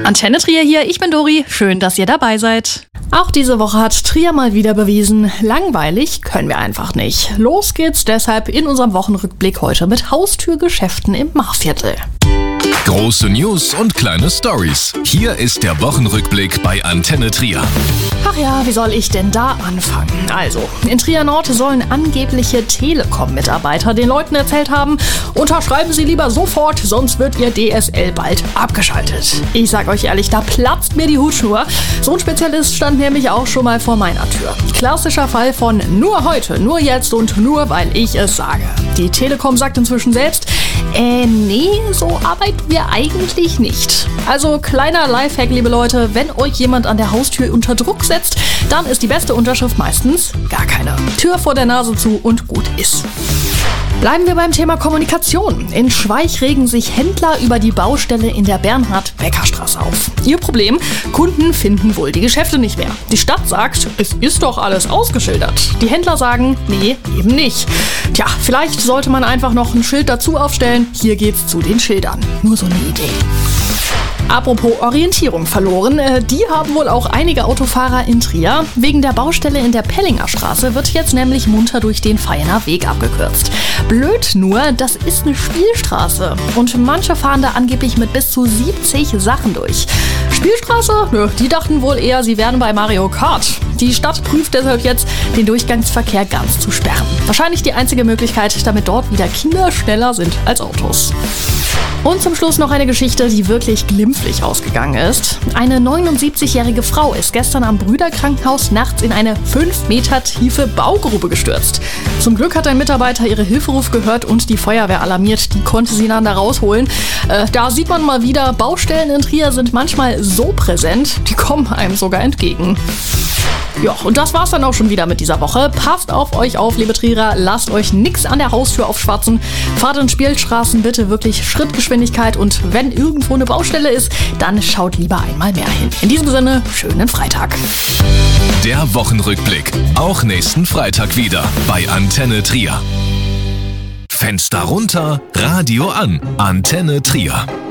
Antenne Trier hier, ich bin Dori. Schön, dass ihr dabei seid. Auch diese Woche hat Trier mal wieder bewiesen, langweilig können wir einfach nicht. Los geht's deshalb in unserem Wochenrückblick heute mit Haustürgeschäften im Machviertel. Große News und kleine Stories. Hier ist der Wochenrückblick bei Antenne Trier. Ach ja, wie soll ich denn da anfangen? Also, in Trier Nord sollen angebliche Telekom-Mitarbeiter den Leuten erzählt haben, unterschreiben Sie lieber sofort, sonst wird Ihr DSL bald abgeschaltet. Ich sag euch ehrlich, da platzt mir die Hutschnur. So ein Spezialist stand nämlich auch schon mal vor meiner Tür. Klassischer Fall von nur heute, nur jetzt und nur weil ich es sage. Die Telekom sagt inzwischen selbst, nee, so arbeiten wir eigentlich nicht. Also kleiner Lifehack, liebe Leute, wenn euch jemand an der Haustür unter Druck setzt, dann ist die beste Unterschrift meistens gar keine. Tür vor der Nase zu und gut ist. Bleiben wir beim Thema Kommunikation. In Schweich regen sich Händler über die Baustelle in der Bernhard-Becker-Straße auf. Ihr Problem? Kunden finden wohl die Geschäfte nicht mehr. Die Stadt sagt, es ist doch alles ausgeschildert. Die Händler sagen, nee, eben nicht. Tja, vielleicht sollte man einfach noch ein Schild dazu aufstellen. Hier geht's zu den Schildern. Nur so eine Idee. Apropos Orientierung verloren, die haben wohl auch einige Autofahrer in Trier. Wegen der Baustelle in der Pellinger Straße wird jetzt nämlich munter durch den Feiener Weg abgekürzt. Blöd nur, das ist eine Spielstraße und manche fahren da angeblich mit bis zu 70 Sachen durch. Spielstraße? Nö, die dachten wohl eher, sie wären bei Mario Kart. Die Stadt prüft deshalb jetzt, den Durchgangsverkehr ganz zu sperren. Wahrscheinlich die einzige Möglichkeit, damit dort wieder Kinder schneller sind als Autos. Und zum Schluss noch eine Geschichte, die wirklich glimpflich ausgegangen ist. Eine 79-jährige Frau ist gestern am Brüderkrankenhaus nachts in eine 5 Meter tiefe Baugrube gestürzt. Zum Glück hat ein Mitarbeiter ihre Hilferuf gehört und die Feuerwehr alarmiert. Die konnte sie dann da rausholen. Da sieht man mal wieder, Baustellen in Trier sind manchmal so präsent, die kommen einem sogar entgegen. Ja, und das war's dann auch schon wieder mit dieser Woche. Passt auf euch auf, liebe Trierer. Lasst euch nix an der Haustür aufschwatzen. Fahrt in Spielstraßen bitte wirklich Schrittgeschwindigkeit. Und wenn irgendwo eine Baustelle ist, dann schaut lieber einmal mehr hin. In diesem Sinne, schönen Freitag. Der Wochenrückblick. Auch nächsten Freitag wieder bei Antenne Trier. Fenster runter, Radio an. Antenne Trier.